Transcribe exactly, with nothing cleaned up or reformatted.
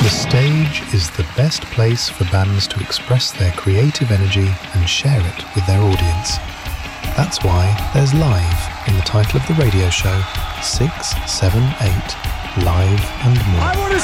The stage is the best place for bands to express their creative energy and share it with their audience. That's why there's Live in the title of the radio show, six seven eight, Live and More. I want to